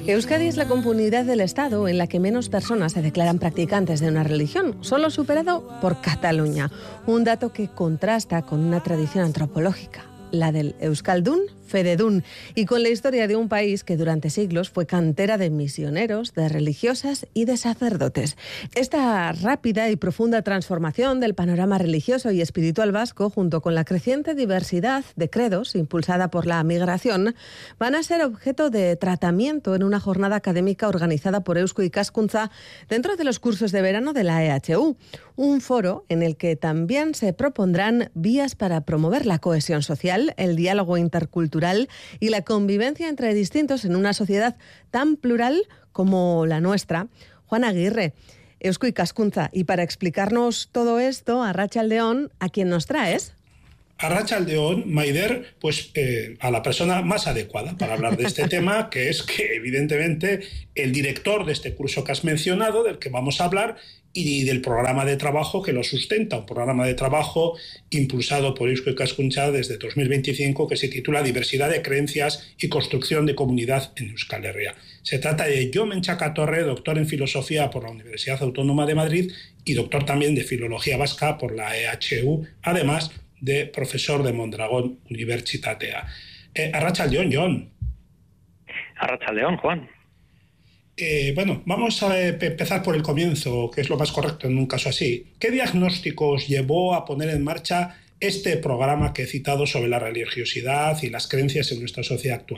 Euskadi es la comunidad del Estado en la que menos personas se declaran practicantes de una religión, solo superado por Cataluña. Un dato que contrasta con una tradición antropológica, la del Euskaldun Fededun, y con la historia de un país que durante siglos fue cantera de misioneros, de religiosas y de sacerdotes. Esta rápida y profunda transformación del panorama religioso y espiritual vasco, junto con la creciente diversidad de credos impulsada por la migración, van a ser objeto de tratamiento en una jornada académica organizada por Eusko Ikaskuntza dentro de los cursos de verano de la EHU, un foro en el que también se propondrán vías para promover la cohesión social, el diálogo intercultural y la convivencia entre distintos en una sociedad tan plural como la nuestra. Juan Aguirre, Eusko Ikaskuntza, y para explicarnos todo esto, Arratsaldeon, ¿a quién nos traes? Arratsaldeon, Maider, pues a la persona más adecuada para hablar de este tema, que es que evidentemente el director de este curso que has mencionado, del que vamos a hablar, y del programa de trabajo que lo sustenta, un programa de trabajo impulsado por Eusko Ikaskuntza desde 2025 que se titula Diversidad de Creencias y Construcción de Comunidad en Euskal Herria. Se trata de Jon Mentxakatorre, doctor en Filosofía por la Universidad Autónoma de Madrid y doctor también de Filología Vasca por la EHU, además de profesor de Mondragón Unibertsitatea. Arratsaldeon, Jon. Arratsaldeon, Juan. Bueno, vamos a empezar por el comienzo, que es lo más correcto en un caso así. ¿Qué diagnóstico os llevó a poner en marcha este programa que he citado sobre la religiosidad y las creencias en nuestra sociedad actual?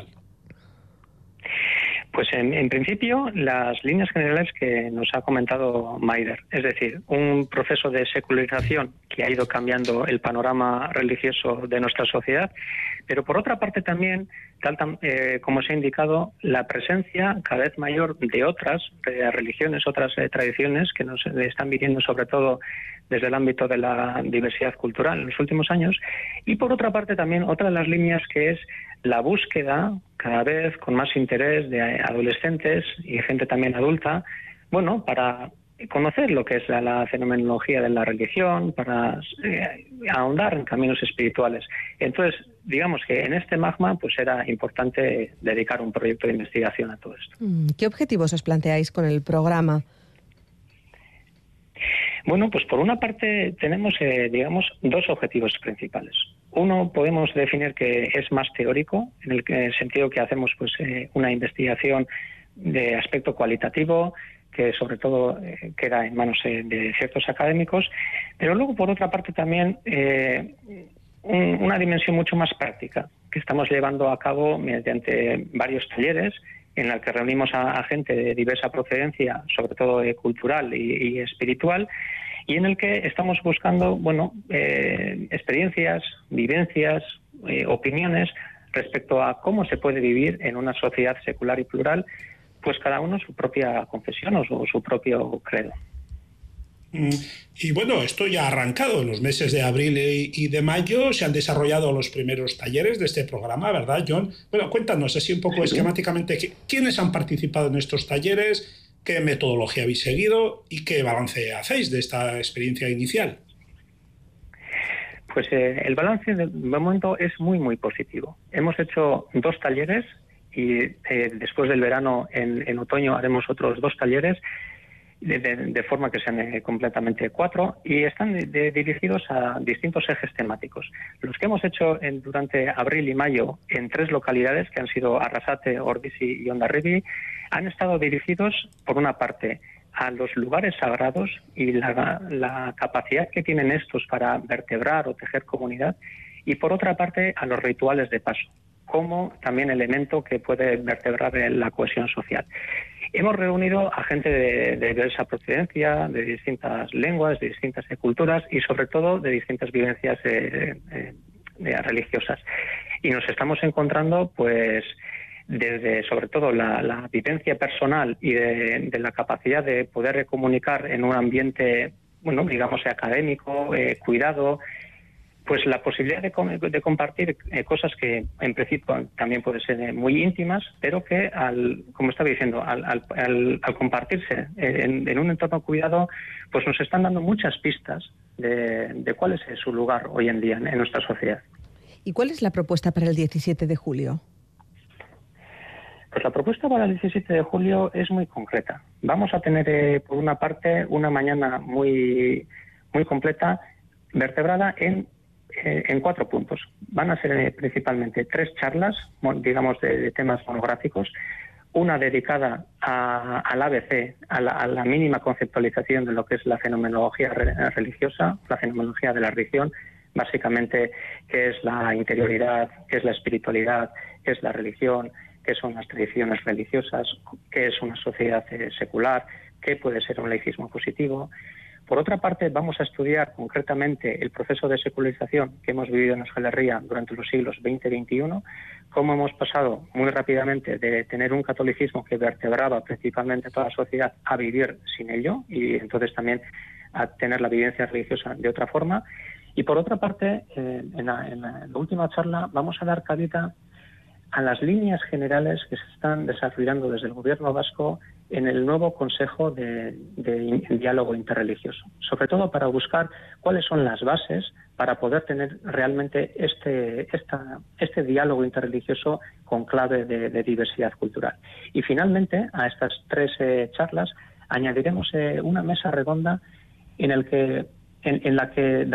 Pues en principio las líneas generales que nos ha comentado Maider, es decir, un proceso de secularización que ha ido cambiando el panorama religioso de nuestra sociedad, pero por otra parte también, como se ha indicado, la presencia cada vez mayor de otras religiones, otras tradiciones que nos están viniendo sobre todo desde el ámbito de la diversidad cultural en los últimos años, y por otra parte también otra de las líneas que es la búsqueda cada vez con más interés de adolescentes y gente también adulta, bueno, para conocer lo que es la fenomenología de la religión, para ahondar en caminos espirituales. Entonces, digamos que en este magma pues era importante dedicar un proyecto de investigación a todo esto. ¿Qué objetivos os planteáis con el programa? Bueno, pues por una parte tenemos, digamos, dos objetivos principales. Uno podemos definir que es más teórico, en el sentido que hacemos pues una investigación de aspecto cualitativo, que sobre todo queda en manos de ciertos académicos, pero luego por otra parte también una dimensión mucho más práctica, que estamos llevando a cabo mediante varios talleres, en la que reunimos a gente de diversa procedencia, sobre todo cultural y espiritual, y en el que estamos buscando, bueno, experiencias, vivencias, opiniones respecto a cómo se puede vivir en una sociedad secular y plural, pues cada uno su propia confesión o su propio credo. Y bueno, esto ya ha arrancado en los meses de abril y de mayo. Se han desarrollado los primeros talleres de este programa, ¿verdad, Jon? Bueno, cuéntanos así un poco esquemáticamente quiénes han participado en estos talleres, qué metodología habéis seguido y qué balance hacéis de esta experiencia inicial. Pues el balance de momento es muy, muy positivo. Hemos hecho 2 talleres y después del verano, en otoño, haremos otros 2 talleres, de forma que sean completamente 4, y están dirigidos a distintos ejes temáticos. Los que hemos hecho durante abril y mayo en 3 localidades, que han sido Arrasate, Ordizia y Hondarribia, han estado dirigidos, por una parte, a los lugares sagrados y la capacidad que tienen estos para vertebrar o tejer comunidad, y por otra parte, a los rituales de paso, como también elemento que puede vertebrar la cohesión social. Hemos reunido a gente de diversa procedencia, de distintas lenguas, de distintas culturas y sobre todo de distintas vivencias religiosas. Y nos estamos encontrando pues desde sobre todo la vivencia personal y de la capacidad de poder comunicar en un ambiente, bueno, digamos académico, cuidado, pues la posibilidad de compartir cosas que en principio también pueden ser muy íntimas, pero que, como estaba diciendo, al compartirse en un entorno cuidado, pues nos están dando muchas pistas de cuál es su lugar hoy en día en nuestra sociedad. ¿Y cuál es la propuesta para el 17 de julio? Pues la propuesta para el 17 de julio es muy concreta. Vamos a tener, por una parte, una mañana muy, muy completa, vertebrada en 4 puntos. Van a ser principalmente 3 charlas, digamos, de temas monográficos. Una dedicada al ABC, a la mínima conceptualización de lo que es la fenomenología religiosa, la fenomenología de la religión, básicamente qué es la interioridad, qué es la espiritualidad, qué es la religión, qué son las tradiciones religiosas, qué es una sociedad secular, qué puede ser un laicismo positivo. Por otra parte, vamos a estudiar concretamente el proceso de secularización que hemos vivido en Euskal Herria durante los siglos XX y XXI, cómo hemos pasado muy rápidamente de tener un catolicismo que vertebraba principalmente toda la sociedad a vivir sin ello y entonces también a tener la vivencia religiosa de otra forma. Y por otra parte, en la última charla vamos a dar cabida a las líneas generales que se están desarrollando desde el Gobierno vasco en el nuevo Consejo de Diálogo Interreligioso, sobre todo para buscar cuáles son las bases para poder tener realmente este diálogo interreligioso con clave de diversidad cultural. Y finalmente, a estas 3 charlas añadiremos una mesa redonda en la que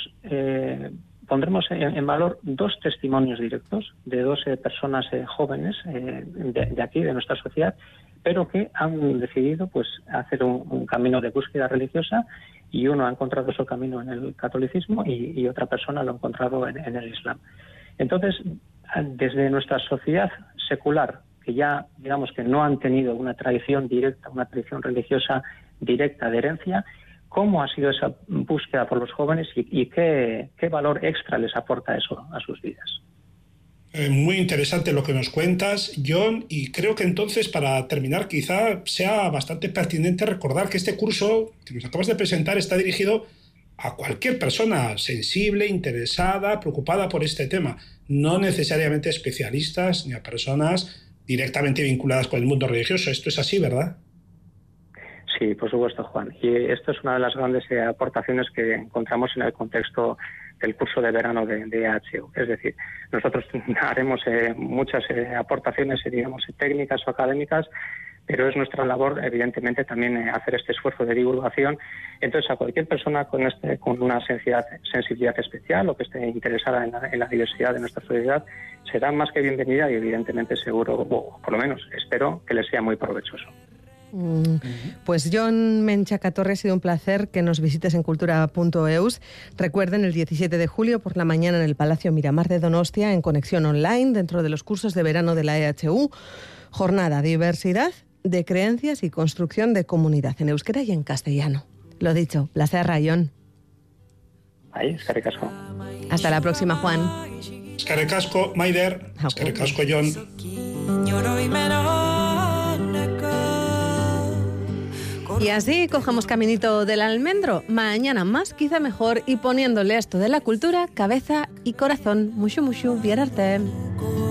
pondremos en valor 2 testimonios directos de 2 personas jóvenes de aquí, de nuestra sociedad, pero que han decidido pues hacer un camino de búsqueda religiosa, y uno ha encontrado su camino en el catolicismo y otra persona lo ha encontrado en el Islam. Entonces, desde nuestra sociedad secular, que ya digamos que no han tenido una tradición directa, una tradición religiosa directa de herencia, ¿cómo ha sido esa búsqueda por los jóvenes y qué valor extra les aporta eso a sus vidas? Muy interesante lo que nos cuentas, John, y creo que entonces, para terminar, quizá sea bastante pertinente recordar que este curso que nos acabas de presentar está dirigido a cualquier persona sensible, interesada, preocupada por este tema, no necesariamente especialistas ni a personas directamente vinculadas con el mundo religioso. Esto es así, ¿verdad? Sí, por supuesto, Juan. Y esto es una de las grandes aportaciones que encontramos en el contexto del curso de verano de EHU. Es decir, nosotros haremos muchas aportaciones, digamos, técnicas o académicas, pero es nuestra labor, evidentemente, también hacer este esfuerzo de divulgación. Entonces, a cualquier persona con una sensibilidad especial o que esté interesada en la diversidad de nuestra sociedad, será más que bienvenida y, evidentemente, seguro, o por lo menos espero, que les sea muy provechoso. Pues John Menchaca-Torre, ha sido un placer que nos visites en cultura.eus. Recuerden, el 17 de julio por la mañana en el Palacio Miramar de Donostia, en conexión online dentro de los cursos de verano de la EHU, jornada Diversidad de creencias y construcción de comunidad en euskera y en castellano. Lo dicho, placer, John. Ahí, eskerrik asko. Hasta la próxima, Juan. Eskerrik asko, Maider. Eskerrik asko, John. Y así cogemos caminito del almendro. Mañana más, quizá mejor, y poniéndole esto de la cultura cabeza y corazón. Mushu mushu, biararte.